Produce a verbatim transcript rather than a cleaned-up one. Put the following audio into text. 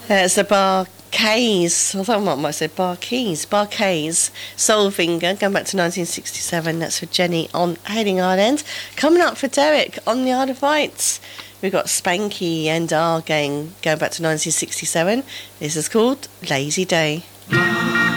There's the Bar-Kays, I thought I might say Bar-Keys, Bar-Kays, Soul Finger, going back to nineteen sixty-seven, that's for Jenny on Hayling Island. Coming up for Derek on the Isle of Wight, we've got Spanky and our gang going back to nineteen sixty-seven. This is called Lazy Day.